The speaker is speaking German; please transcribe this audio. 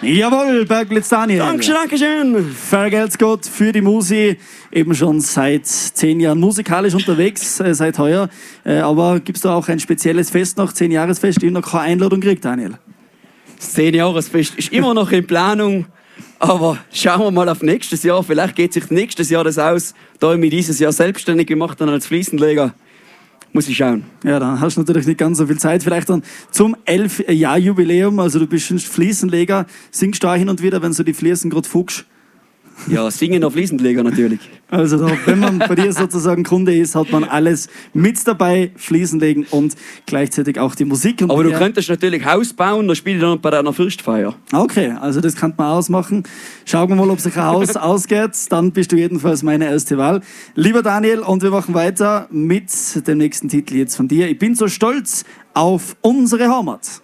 Jawohl, Bergblitz Daniel. Dankeschön. Vergelt's Gott für die Musi. Eben schon seit 10 Jahren musikalisch unterwegs, seit heuer. Aber gibt es da auch ein spezielles Fest noch, 10-Jahresfest, die noch keine Einladung kriegt, Daniel? Das 10-Jahresfest ist immer noch in Planung. Aber schauen wir mal auf nächstes Jahr. Vielleicht geht sich nächstes Jahr das aus, da ich mich dieses Jahr selbstständig gemacht habe als Fliesenleger. Muss ich schauen. Ja, dann hast du natürlich nicht ganz so viel Zeit. Vielleicht dann zum 11-Jahr-Jubiläum. Also du bist ein Fliesenleger. Singst du auch hin und wieder, wenn du die Fliesen gerade fuchst? Ja, singen auf Fliesenleger natürlich. Also da, wenn man bei dir sozusagen Kunde ist, hat man alles mit dabei, Fliesen legen und gleichzeitig auch die Musik. Und aber du könntest natürlich Haus bauen, dann spiele ich dann bei deiner Fürstfeier. Okay, also das kann man ausmachen. Schauen wir mal, ob sich ein Haus ausgeht. Dann bist du jedenfalls meine erste Wahl. Lieber Daniel, und wir machen weiter mit dem nächsten Titel jetzt von dir. Ich bin so stolz auf unsere Heimat.